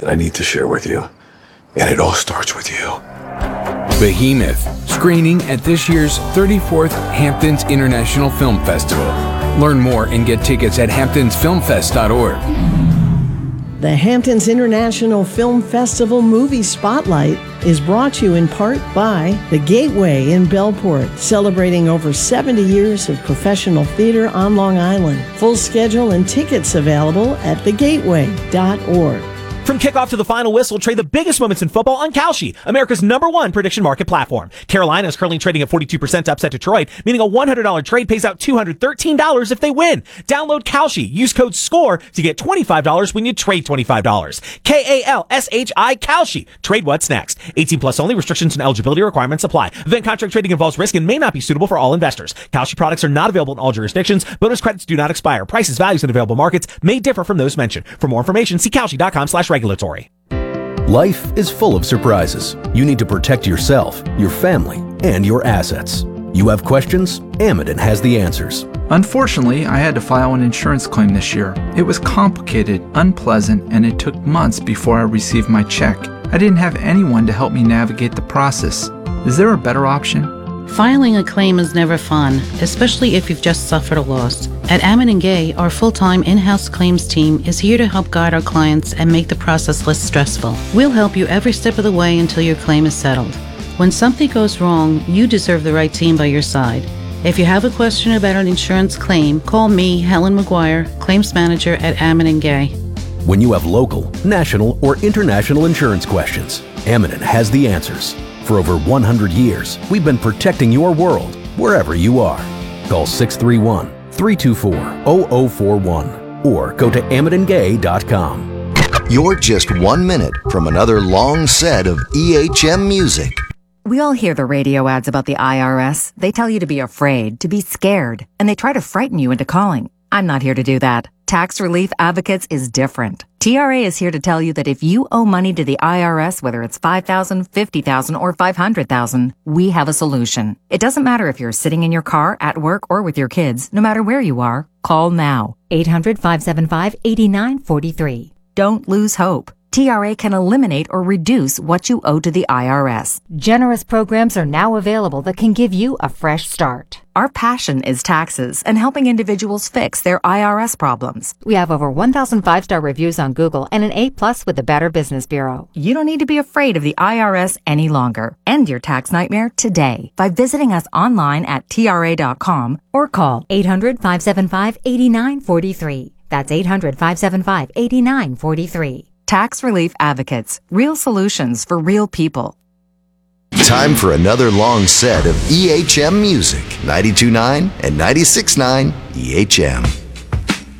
that I need to share with you. And it all starts with you. Behemoth, screening at this year's 34th Hamptons International Film Festival. Learn more and get tickets at hamptonsfilmfest.org. The Hamptons International Film Festival Movie Spotlight is brought to you in part by The Gateway in Bellport, celebrating over 70 years of professional theater on Long Island. Full schedule and tickets available at thegateway.org. From kickoff to the final whistle, trade the biggest moments in football on Kalshi, America's #1 prediction market platform. Carolina is currently trading at 42% to upset Detroit, meaning a $100 trade pays out $213 if they win. Download Kalshi. Use code SCORE to get $25 when you trade $25. KALSHI Kalshi. Trade what's next. 18 plus only. Restrictions and eligibility requirements apply. Event contract trading involves risk and may not be suitable for all investors. Kalshi products are not available in all jurisdictions. Bonus credits do not expire. Prices, values, and available markets may differ from those mentioned. For more information, see Kalshi.com/regulatory. Life is full of surprises. You need to protect yourself, your family, and your assets. You have questions? Amidon has the answers. Unfortunately, I had to file an insurance claim this year. It was complicated, unpleasant, and it took months before I received my check. I didn't have anyone to help me navigate the process. Is there a better option? Filing a claim is never fun, especially if you've just suffered a loss. At Amidon Gay, our full-time in-house claims team is here to help guide our clients and make the process less stressful. We'll help you every step of the way until your claim is settled. When something goes wrong, you deserve the right team by your side. If you have a question about an insurance claim, call me, Helen McGuire, Claims Manager at Amidon Gay. When you have local, national, or international insurance questions, Amidon has the answers. For over 100 years, we've been protecting your world, wherever you are. Call 631-324-0041 or go to AmidonGay.com. You're just 1 minute from another long set of EHM music. We all hear the radio ads about the IRS. They tell you to be afraid, to be scared, and they try to frighten you into calling. I'm not here to do that. Tax Relief Advocates is different. TRA is here to tell you that if you owe money to the IRS, whether it's $5,000, $50,000, or $500,000, we have a solution. It doesn't matter if you're sitting in your car, at work, or with your kids. No matter where you are, call now. 800-575-8943. Don't lose hope. TRA can eliminate or reduce what you owe to the IRS. Generous programs are now available that can give you a fresh start. Our passion is taxes and helping individuals fix their IRS problems. We have over 1,000 5-star reviews on Google and an A+ with the Better Business Bureau. You don't need to be afraid of the IRS any longer. End your tax nightmare today by visiting us online at TRA.com or call 800-575-8943. That's 800-575-8943. Tax Relief Advocates. Real solutions for real people. Time for another long set of EHM music. 92.9 and 96.9 EHM.